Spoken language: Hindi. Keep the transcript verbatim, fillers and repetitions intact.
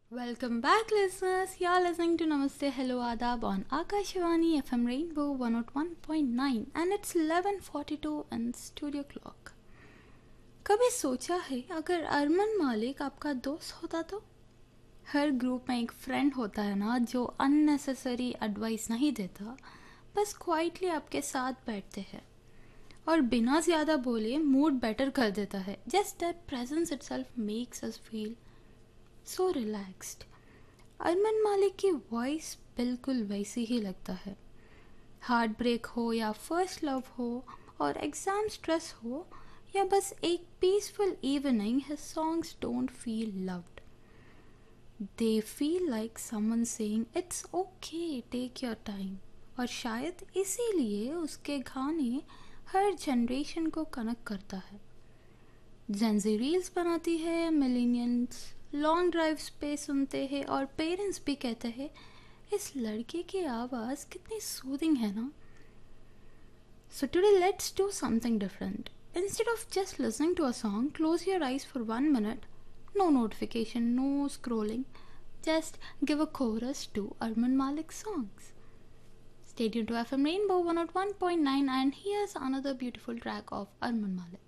Welcome back, listeners. You're listening to Namaste Hello Adab on Akashvani F M Rainbow one oh one point nine and it's eleven forty-two in studio clock. कभी सोचा है अगर अरमान मालिक आपका दोस्त होता तो? हर ग्रुप में एक फ्रेंड होता है ना जो अननेसेसरी एडवाइस नहीं देता, बस क्वाइटली आपके साथ बैठते हैं और बिना ज़्यादा बोले मूड बेटर कर देता है. Just that presence itself makes us feel so relaxed. अरमान मालिक की वॉइस बिल्कुल वैसी ही लगता है. हार्ट ब्रेक हो या फर्स्ट लव हो और एग्ज़ाम स्ट्रेस हो या बस एक peaceful evening, his songs don't feel loved. They feel like someone saying it's okay, take your time. और शायद इसीलिए उसके गाने हर जनरेशन को कनेक्ट करता है. जेंजी रील्स बनाती है, मिलेनियल्स लॉन्ग ड्राइव्स पे सुनते हैं और पेरेंट्स भी कहते हैं इस लड़के की आवाज़ कितनी सूदिंग है ना. So today let's do something different. Instead of just listening to a song, close your eyes for one minute. No notification, no scrolling. Just give a chorus to Arman Malik's songs. Stay tuned to F M Rainbow one oh one point nine and here's another beautiful track of Arman Malik.